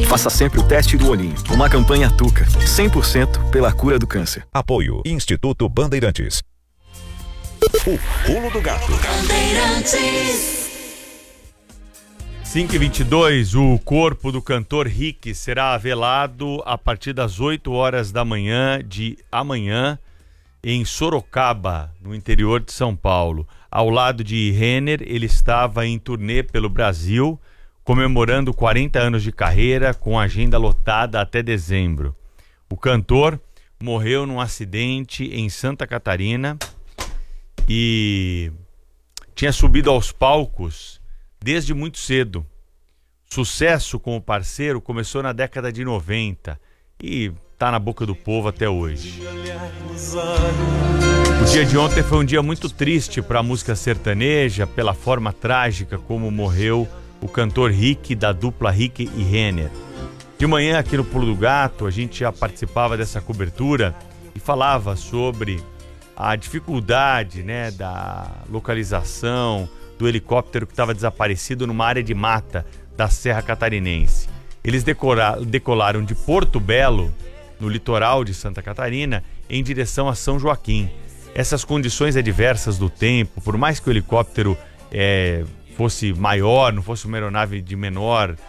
Faça sempre o teste do olhinho. Uma campanha Tuca, 100% pela cura do câncer. Apoio Instituto Bandeirantes. O Pulo do Gato. 5h22, o corpo do cantor Rick será velado a partir das 8 horas da manhã de amanhã em Sorocaba, no interior de São Paulo. Ao lado de Renner, ele estava em turnê pelo Brasil, comemorando 40 anos de carreira, com agenda lotada até dezembro. O cantor morreu num acidente em Santa Catarina e tinha subido aos palcos desde muito cedo. Sucesso com o parceiro começou na década de 90 e tá na boca do povo até hoje. O dia de ontem foi um dia muito triste para a música sertaneja, pela forma trágica como morreu o cantor Rick, da dupla Rick e Renner. De manhã aqui no Pulo do Gato a gente já participava dessa cobertura e falava sobre a dificuldade, né, da localização do helicóptero que estava desaparecido numa área de mata da Serra Catarinense. Eles decolaram de Porto Belo, no litoral de Santa Catarina, em direção a São Joaquim. Essas condições adversas do tempo, por mais que o helicóptero fosse maior, não fosse uma aeronave de menor